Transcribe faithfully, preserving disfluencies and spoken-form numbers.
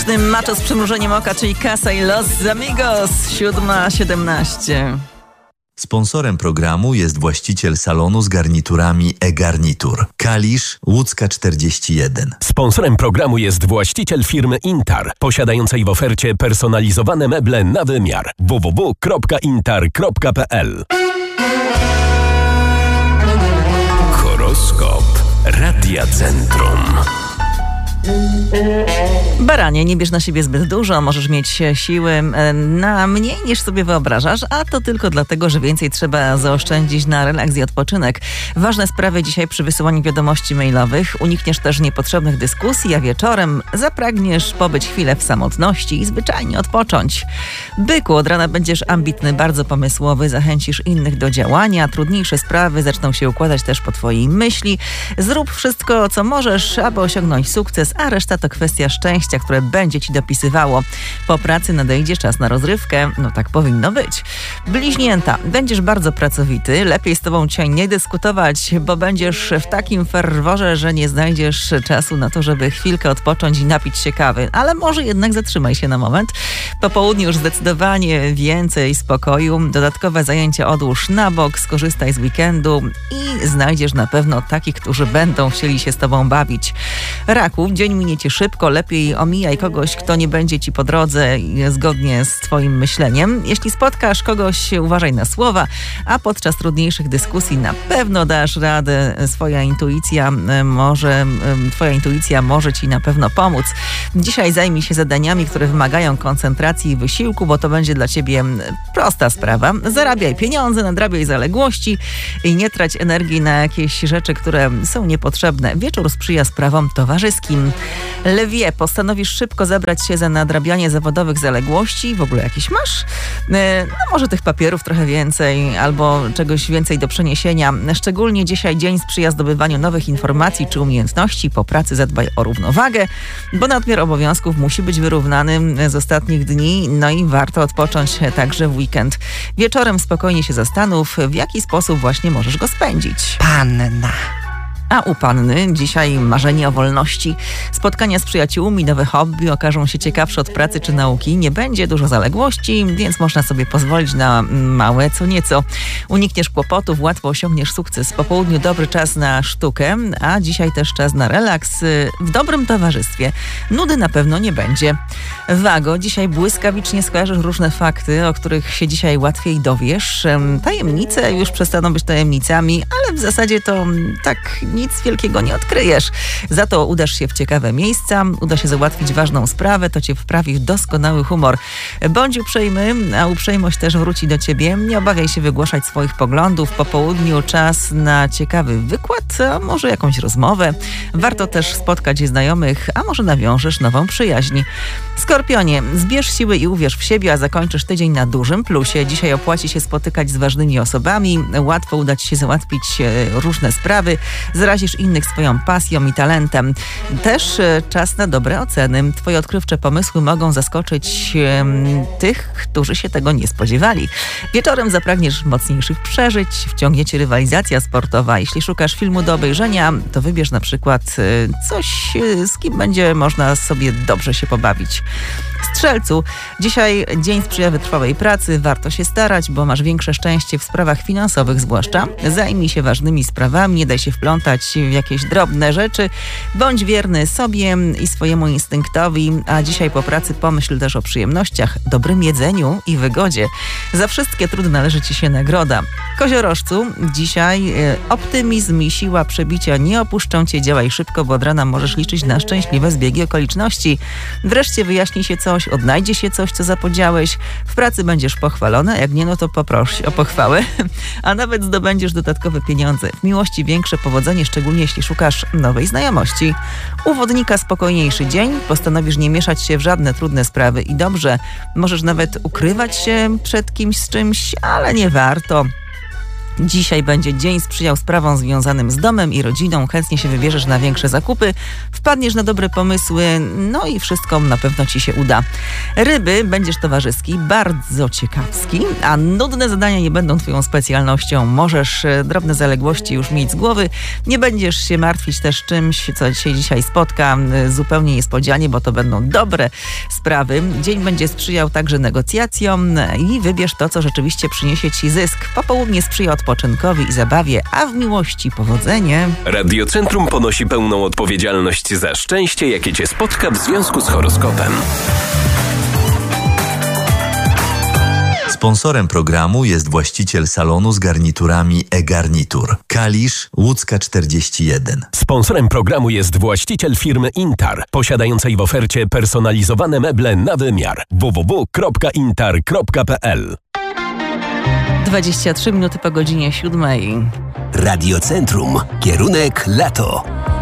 Klasycznym macho z przymrużeniem oka, czyli Casa y Los Amigos, siódma siedemnaście. Sponsorem programu jest właściciel salonu z garniturami e-garnitur. Kalisz, Łódzka czterdzieści jeden. Sponsorem programu jest właściciel firmy Intar, posiadającej w ofercie personalizowane meble na wymiar. w w w kropka intar kropka p l. Horoskop Radia Centrum. Baranie, nie bierz na siebie zbyt dużo, możesz mieć siły na mniej niż sobie wyobrażasz, a to tylko dlatego, że więcej trzeba zaoszczędzić na relaks i odpoczynek. Ważne sprawy dzisiaj przy wysyłaniu wiadomości mailowych. Unikniesz też niepotrzebnych dyskusji, a wieczorem zapragniesz pobyć chwilę w samotności i zwyczajnie odpocząć. Byku, od rana będziesz ambitny, bardzo pomysłowy, zachęcisz innych do działania, trudniejsze sprawy zaczną się układać też po twojej myśli. Zrób wszystko, co możesz, aby osiągnąć sukces, a reszta to kwestia szczęścia, które będzie ci dopisywało. Po pracy nadejdzie czas na rozrywkę. No tak powinno być. Bliźnięta, będziesz bardzo pracowity. Lepiej z tobą dzisiaj nie dyskutować, bo będziesz w takim ferworze, że nie znajdziesz czasu na to, żeby chwilkę odpocząć i napić się kawy. Ale może jednak zatrzymaj się na moment. Po południu już zdecydowanie więcej spokoju. Dodatkowe zajęcia odłóż na bok, skorzystaj z weekendu i znajdziesz na pewno takich, którzy będą chcieli się z tobą bawić. Raku, dzień minie ci szybko, lepiej omijaj kogoś, kto nie będzie ci po drodze zgodnie z twoim myśleniem. Jeśli spotkasz kogoś, uważaj na słowa, a podczas trudniejszych dyskusji na pewno dasz radę. Swoja intuicja może, twoja intuicja może ci na pewno pomóc. Dzisiaj zajmij się zadaniami, które wymagają koncentracji i wysiłku, bo to będzie dla ciebie prosta sprawa. Zarabiaj pieniądze, nadrabiaj zaległości i nie trać energii na jakieś rzeczy, które są niepotrzebne. Wieczór sprzyja sprawom towarzyskim. Lwie, postanowisz szybko zabrać się za nadrabianie zawodowych zaległości. W ogóle jakieś masz? No może tych papierów trochę więcej albo czegoś więcej do przeniesienia. Szczególnie dzisiaj dzień sprzyja zdobywaniu nowych informacji czy umiejętności. Po pracy zadbaj o równowagę, bo nadmiar obowiązków musi być wyrównany z ostatnich dni. No i warto odpocząć także w weekend. Wieczorem spokojnie się zastanów, w jaki sposób właśnie możesz go spędzić. Panna. A u panny dzisiaj marzenie o wolności. Spotkania z przyjaciółmi, nowe hobby okażą się ciekawsze od pracy czy nauki. Nie będzie dużo zaległości, więc można sobie pozwolić na małe co nieco. Unikniesz kłopotów, łatwo osiągniesz sukces. Po południu dobry czas na sztukę, a dzisiaj też czas na relaks w dobrym towarzystwie. Nudy na pewno nie będzie. Wago, dzisiaj błyskawicznie skojarzysz różne fakty, o których się dzisiaj łatwiej dowiesz. Tajemnice już przestaną być tajemnicami, ale w zasadzie to tak nic wielkiego nie odkryjesz. Za to udasz się w ciekawe miejsca, uda się załatwić ważną sprawę, to cię wprawi w doskonały humor. Bądź uprzejmy, a uprzejmość też wróci do ciebie. Nie obawiaj się wygłaszać swoich poglądów. Po południu czas na ciekawy wykład, a może jakąś rozmowę. Warto też spotkać znajomych, a może nawiążesz nową przyjaźń. Skorpionie, zbierz siły i uwierz w siebie, a zakończysz tydzień na dużym plusie. Dzisiaj opłaci się spotykać z ważnymi osobami, łatwo uda ci się załatwić różne sprawy, zrazisz innych swoją pasją i talentem. Też czas na dobre oceny. Twoje odkrywcze pomysły mogą zaskoczyć um, tych, którzy się tego nie spodziewali. Wieczorem zapragniesz mocniejszych przeżyć, wciągnie cię rywalizacja sportowa. Jeśli szukasz filmu do obejrzenia, to wybierz na przykład coś, z kim będzie można sobie dobrze się pobawić. Strzelcu, dzisiaj dzień sprzyja wytrwałej pracy, warto się starać, bo masz większe szczęście w sprawach finansowych zwłaszcza. Zajmij się ważnymi sprawami, nie daj się wplątać w jakieś drobne rzeczy, bądź wierny sobie i swojemu instynktowi, a dzisiaj po pracy pomyśl też o przyjemnościach, dobrym jedzeniu i wygodzie. Za wszystkie trudy należy ci się nagroda. Koziorożcu, dzisiaj e, optymizm i siła przebicia nie opuszczą cię, działaj szybko, bo od rana możesz liczyć na szczęśliwe zbiegi okoliczności. Wreszcie wyjaśni się coś, odnajdzie się coś, co zapodziałeś. W pracy będziesz pochwalona, jak nie, no to poproś o pochwałę, a nawet zdobędziesz dodatkowe pieniądze. W miłości większe powodzenie, szczególnie jeśli szukasz nowej znajomości. U wodnika spokojniejszy dzień, postanowisz nie mieszać się w żadne trudne sprawy i dobrze, możesz nawet ukrywać się przed kimś z czymś, ale nie warto. Dzisiaj będzie dzień sprzyjał sprawom związanym z domem i rodziną. Chętnie się wybierzesz na większe zakupy, wpadniesz na dobre pomysły, no i wszystko na pewno ci się uda. Ryby, będziesz towarzyski, bardzo ciekawski, a nudne zadania nie będą twoją specjalnością. Możesz drobne zaległości już mieć z głowy, nie będziesz się martwić też czymś, co cię dzisiaj spotka zupełnie niespodzianie, bo to będą dobre sprawy. Dzień będzie sprzyjał także negocjacjom i wybierz to, co rzeczywiście przyniesie ci zysk. Popołudnie sprzyja odpoczynkowi i zabawie, a w miłości powodzenie. Radiocentrum ponosi pełną odpowiedzialność za szczęście, jakie cię spotka w związku z horoskopem. Sponsorem programu jest właściciel salonu z garniturami e-garnitur. Kalisz, Łódzka czterdzieści jeden. Sponsorem programu jest właściciel firmy Intar, posiadającej w ofercie personalizowane meble na wymiar. w w w kropka intar kropka p l. dwadzieścia trzy minuty po godzinie siódmej. Radiocentrum. Kierunek lato.